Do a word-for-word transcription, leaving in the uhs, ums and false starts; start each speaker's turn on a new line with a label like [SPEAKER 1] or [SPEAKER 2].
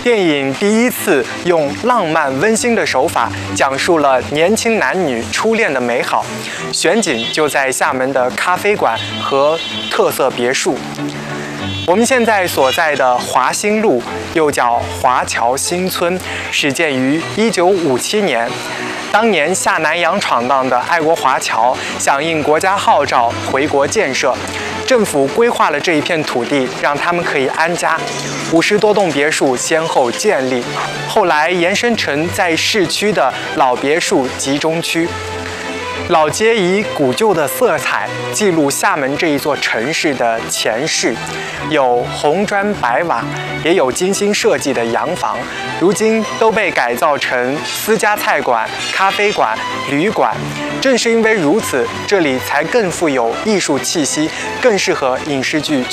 [SPEAKER 1] 电影第一次用浪漫温馨的手法讲述了年轻男女初恋的美好，选景就在厦门的咖啡馆和特色别墅。我们现在所在的华新路，又叫华侨新村，始建于一九五七年。当年下南洋闯荡的爱国华侨响应国家号召回国建设，政府规划了这一片土地，让他们可以安家。五十多栋别墅先后建立，后来延伸成在市区的老别墅集中区。老街以古旧的色彩记录厦门这一座城市的前世，有红砖白瓦，也有精心设计的洋房，如今都被改造成私家菜馆、咖啡馆、旅馆。正是因为如此，这里才更富有艺术气息，更适合影视剧